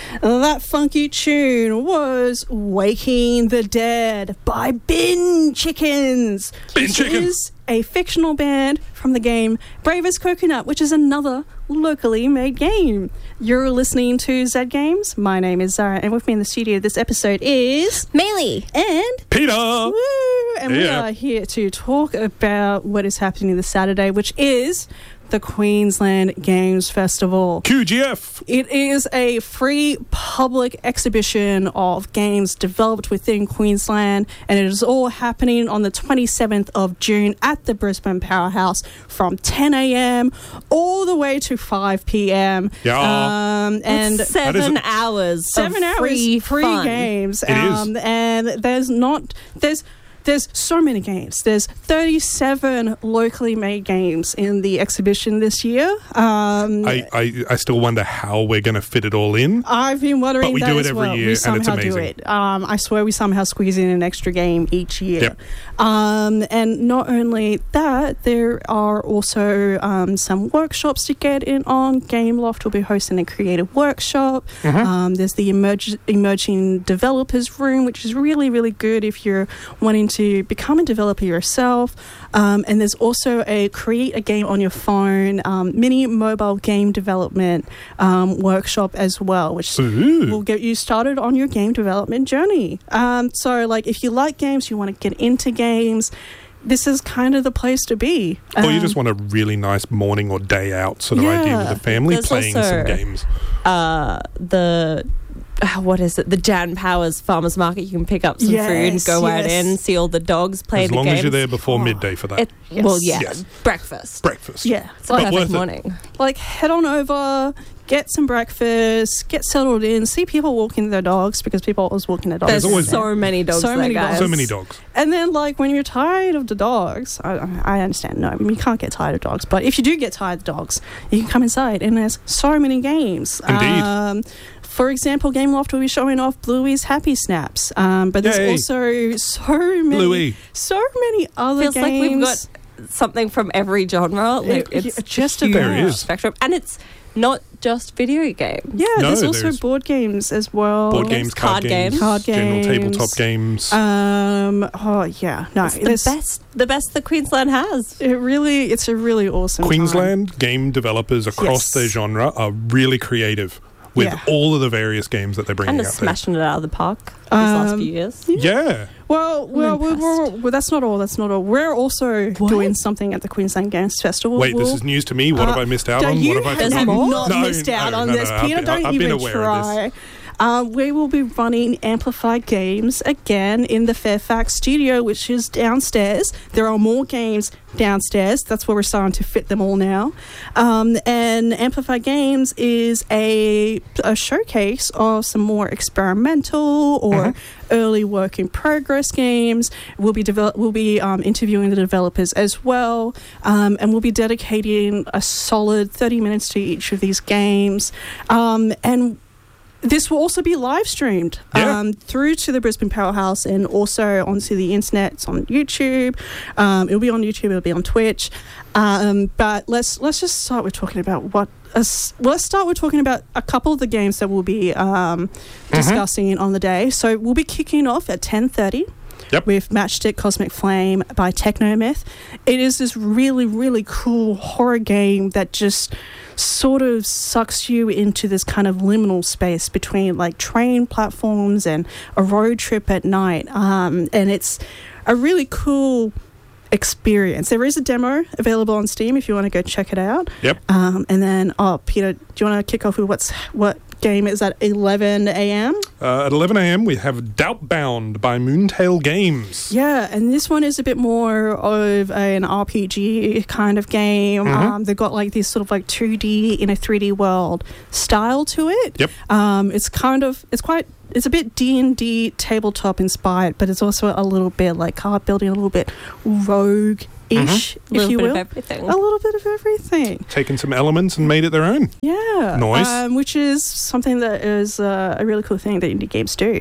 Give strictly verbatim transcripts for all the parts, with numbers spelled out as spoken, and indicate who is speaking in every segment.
Speaker 1: That funky tune was Waking the Dead by Bin Chickens.
Speaker 2: Bin
Speaker 1: which
Speaker 2: Chicken.
Speaker 1: is a fictional band from the game Brave as Coconut, which is another locally made game. You're listening to Zed Games. My name is Zara, and with me in the studio this episode is
Speaker 3: Maylee
Speaker 1: and
Speaker 2: Peter.
Speaker 1: Woo! And we
Speaker 2: Yeah.
Speaker 1: are here to talk about what is happening this Saturday, which is the Queensland Games Festival.
Speaker 2: Q G F.
Speaker 1: It is a free public exhibition of games developed within Queensland, and it is all happening on the twenty-seventh of June at the Brisbane Powerhouse from ten a.m. all the way to five p.m.
Speaker 2: Yeah.
Speaker 1: Um, and
Speaker 3: It's seven
Speaker 2: That is-
Speaker 3: hours
Speaker 1: seven
Speaker 3: of
Speaker 1: hours
Speaker 3: free,
Speaker 1: free
Speaker 3: fun.
Speaker 1: games.
Speaker 2: It is.
Speaker 1: um, And there's not... There's... There's so many games. There's thirty-seven locally made games in the exhibition this year. Um,
Speaker 2: I, I, I still wonder how we're going to fit it all in.
Speaker 1: I've been wondering
Speaker 2: But we
Speaker 1: that
Speaker 2: do it
Speaker 1: as
Speaker 2: every
Speaker 1: well.
Speaker 2: year,
Speaker 1: We
Speaker 2: and
Speaker 1: somehow
Speaker 2: it's
Speaker 1: do
Speaker 2: amazing.
Speaker 1: it. Um, I swear we somehow squeeze in an extra game each year.
Speaker 2: Yep.
Speaker 1: Um, and not only that, there are also um, some workshops to get in on. Gameloft will be hosting a creative workshop.
Speaker 2: Mm-hmm.
Speaker 1: Um, there's the emerg- emerging developers room, which is really, really good if you're wanting to become a developer yourself. Um, and there's also a create a game on your phone, um, mini mobile game development um, workshop as well, which
Speaker 2: Ooh.
Speaker 1: will get you started on your game development journey. Um, so, like, if you like games, you want to get into games, this is kind of the place to be.
Speaker 2: Or you
Speaker 1: Um,
Speaker 2: just want a really nice morning or day out sort of idea with
Speaker 1: Yeah.
Speaker 2: the family
Speaker 3: There's
Speaker 2: playing
Speaker 3: also-
Speaker 2: some games.
Speaker 3: Uh, the uh, what is it? The Jan Powers Farmers Market. You can pick up some food and
Speaker 1: Yes,
Speaker 3: go out
Speaker 1: yes.
Speaker 3: in, see all the dogs play
Speaker 2: As
Speaker 3: the
Speaker 2: long
Speaker 3: games.
Speaker 2: as you're there before
Speaker 1: Oh.
Speaker 2: midday for that.
Speaker 3: It,
Speaker 1: Yes.
Speaker 3: Well, yeah,
Speaker 2: Yes.
Speaker 3: breakfast.
Speaker 2: Breakfast.
Speaker 1: yeah.
Speaker 3: It's a
Speaker 2: But
Speaker 3: perfect
Speaker 2: worth it.
Speaker 3: morning.
Speaker 1: Like, head on over, get some breakfast, get settled in, see people walking their dogs, because people are always walking their dogs.
Speaker 3: There's
Speaker 2: always-
Speaker 3: so many dogs.
Speaker 1: So
Speaker 3: there,
Speaker 1: many
Speaker 3: guys.
Speaker 1: dogs.
Speaker 2: So many dogs.
Speaker 1: And then, like, when you're tired of the dogs, I, I understand, no, I mean, you can't get tired of dogs, but if you do get tired of dogs, you can come inside, and there's so many games.
Speaker 2: Indeed.
Speaker 1: Um, for example, Gameloft will be showing off Bluey's Happy Snaps, um, but there's
Speaker 2: Yay.
Speaker 1: also so many,
Speaker 2: Bluey.
Speaker 1: so many other
Speaker 3: Feels
Speaker 1: games.
Speaker 3: like we've got something from every genre. Like,
Speaker 1: Yeah,
Speaker 3: it's
Speaker 1: just
Speaker 3: a huge
Speaker 1: about.
Speaker 2: There is.
Speaker 3: spectrum, and it's not just video games.
Speaker 1: yeah,
Speaker 2: No,
Speaker 1: there's also
Speaker 2: there's
Speaker 1: board games as well.
Speaker 2: Board games, card,
Speaker 3: card
Speaker 2: games,
Speaker 3: games.
Speaker 1: Card
Speaker 2: general
Speaker 1: games.
Speaker 2: tabletop games.
Speaker 1: Um, oh yeah, no,
Speaker 3: It's the
Speaker 1: there's-
Speaker 3: best, the best that Queensland has.
Speaker 1: It really, it's a really awesome time.
Speaker 2: Queensland game developers across
Speaker 1: Yes.
Speaker 2: their genre are really creative with
Speaker 1: Yeah.
Speaker 2: all of the various games that they're bringing
Speaker 3: Kind of
Speaker 2: out there.
Speaker 3: smashing it out of the park these last
Speaker 1: Um,
Speaker 3: few years.
Speaker 2: Yeah.
Speaker 1: Well, well, we're, we're, well, that's not all. That's not all. We're also
Speaker 3: What?
Speaker 1: doing something at the Queensland Games Festival.
Speaker 2: Wait, this
Speaker 1: We'll-
Speaker 2: is news to me. What
Speaker 1: Uh,
Speaker 2: have I missed out
Speaker 1: No,
Speaker 2: on?
Speaker 1: you
Speaker 2: What have I
Speaker 1: have
Speaker 2: forgotten?
Speaker 3: more?
Speaker 1: not
Speaker 2: No,
Speaker 1: missed out
Speaker 2: no,
Speaker 1: on
Speaker 2: no,
Speaker 1: this,
Speaker 2: no, I've
Speaker 1: Peter.
Speaker 2: been-
Speaker 1: Don't
Speaker 2: I've been
Speaker 1: even
Speaker 2: aware of this.
Speaker 1: try. Uh, we will be running Amplified Games again in the Fairfax studio, which is downstairs. There are more games downstairs. That's where we're starting to fit them all now. Um, and Amplified Games is a, a showcase of some more experimental or
Speaker 2: Mhm.
Speaker 1: early work in progress games. We'll be develop- we'll be um, interviewing the developers as well, um, and we'll be dedicating a solid thirty minutes to each of these games. Um, and this will also be live streamed
Speaker 2: Yeah.
Speaker 1: um, through to the Brisbane Powerhouse and also onto the internet. It's on YouTube. Um, it'll be on YouTube. It'll be on Twitch. Um, but let's let's just start with talking about what. Uh, well, let's start with talking about a couple of the games that we'll be um, discussing on the day. So we'll be kicking off at ten thirty.
Speaker 2: Yep.
Speaker 1: With Matchstick Cosmic Flame by Technomyth. It is this really, really cool horror game that just sort of sucks you into this kind of liminal space between like train platforms and a road trip at night. Um, and it's a really cool experience. There is a demo available on Steam if you want to go check it out.
Speaker 2: Yep.
Speaker 1: Um, and then, oh, Peter, do you want to kick off with what's what game is at eleven a.m.?
Speaker 2: Uh, at eleven a.m. we have Doubtbound by Moontail Games.
Speaker 1: Yeah, and this one is a bit more of an R P G kind of game.
Speaker 2: Mhm.
Speaker 1: Um, they've got like this sort of like two D in a three D world style to it.
Speaker 2: Yep.
Speaker 1: Um, it's kind of, it's quite, it's a bit D and D tabletop inspired, but it's also a little bit like card building, a little bit rogue ish,
Speaker 3: A little
Speaker 1: if you
Speaker 3: bit
Speaker 1: will.
Speaker 3: of everything.
Speaker 1: A little bit of everything.
Speaker 2: Taken some elements and made it their own.
Speaker 1: Yeah.
Speaker 2: Nice.
Speaker 1: Um, which is something that is uh, a really cool thing that indie games do.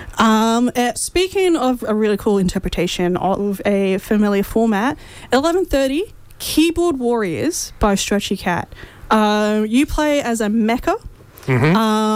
Speaker 1: Um, uh, speaking of a really cool interpretation of a familiar format, eleven thirty, Keyboard Warriors by Stretchy Cat. Um, you play as a mecha.
Speaker 2: Mm-hmm.
Speaker 1: Um,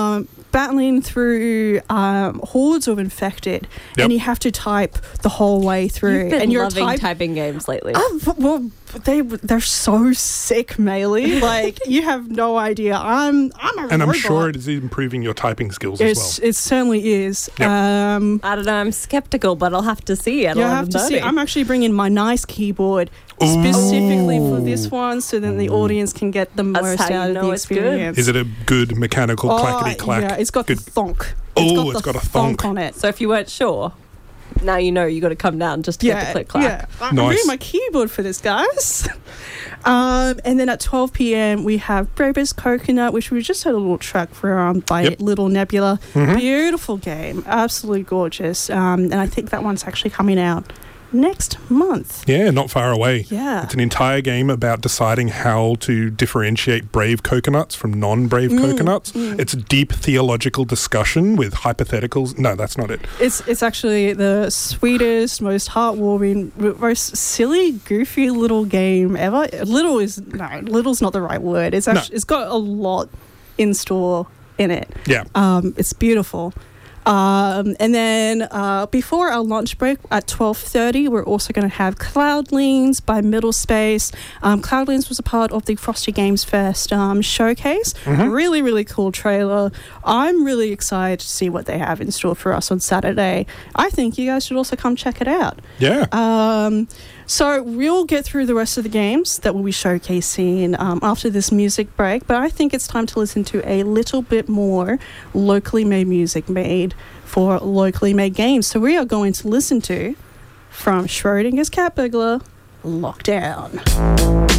Speaker 1: battling through um, hordes of infected,
Speaker 2: Yep.
Speaker 1: and you have to type the whole way through.
Speaker 3: You've been
Speaker 1: and you're
Speaker 3: loving
Speaker 1: type-
Speaker 3: typing games lately.
Speaker 1: Oh, well, they they're so sick, Melee. Like you have no idea. I'm I'm a
Speaker 2: And I'm
Speaker 1: robot.
Speaker 2: sure it is improving your typing skills
Speaker 1: It's,
Speaker 2: as well.
Speaker 1: it certainly is.
Speaker 2: Yep.
Speaker 1: Um,
Speaker 3: I don't know. I'm skeptical, but I'll have to see at
Speaker 1: you have to see.
Speaker 3: eleven thirty.
Speaker 1: I'm actually bringing my nice keyboard specifically for this one, so then the audience can get the
Speaker 3: That's
Speaker 1: most
Speaker 3: how you
Speaker 1: out of
Speaker 3: know
Speaker 1: the
Speaker 3: it's good.
Speaker 1: experience.
Speaker 2: Is it a good mechanical
Speaker 1: Oh,
Speaker 2: clackety clack?
Speaker 1: Yeah, it's got
Speaker 2: Good.
Speaker 1: the thonk.
Speaker 2: Oh,
Speaker 1: it's
Speaker 2: it's
Speaker 1: got,
Speaker 2: got
Speaker 1: the
Speaker 2: a thonk.
Speaker 1: on it.
Speaker 3: So if you weren't sure, now you know you got to come down just to get the
Speaker 1: Yeah,
Speaker 3: click clack.
Speaker 1: yeah. I'm
Speaker 2: Nice.
Speaker 1: bringing my keyboard for this, guys. um, and then at twelve p.m. we have Bravest Coconut, which we just had a little track from by
Speaker 2: Yep.
Speaker 1: Little Nebula.
Speaker 2: Mhm.
Speaker 1: Beautiful game, absolutely gorgeous. Um, and I think that one's actually coming out next month.
Speaker 2: Yeah, not far away.
Speaker 1: Yeah.
Speaker 2: It's an entire game about deciding how to differentiate brave coconuts from non-brave
Speaker 1: Mm,
Speaker 2: coconuts.
Speaker 1: mm.
Speaker 2: It's a deep theological discussion with hypotheticals. No, that's not it.
Speaker 1: It's it's actually the sweetest, most heartwarming, most silly, goofy little game ever. Little is no, little's not the right word. It's
Speaker 2: No.
Speaker 1: actually it's got a lot in store in it.
Speaker 2: Yeah.
Speaker 1: Um, it's beautiful. Um, and then uh, before our lunch break at twelve thirty, we're also going to have Cloudlings by Middle Space. Um, Cloudlings was a part of the Frosty Games Fest um, showcase.
Speaker 2: Mhm.
Speaker 1: Really, really cool trailer. I'm really excited to see what they have in store for us on Saturday. I think you guys should also come check it out.
Speaker 2: Yeah.
Speaker 1: Um, so we'll get through the rest of the games that we'll be showcasing um, after this music break, but I think it's time to listen to a little bit more locally made music made for locally made games. So we are going to listen to, from Schrodinger's Cat Burglar, Lockdown.